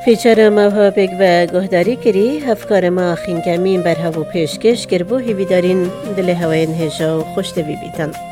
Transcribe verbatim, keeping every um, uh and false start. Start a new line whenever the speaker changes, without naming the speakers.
فیچر ما بگ و گهداری کری هفکار ما خینکمین بر هوا پیشکش گر بو هیوی دارین دل هواین هجا و خوشت بی بیتن.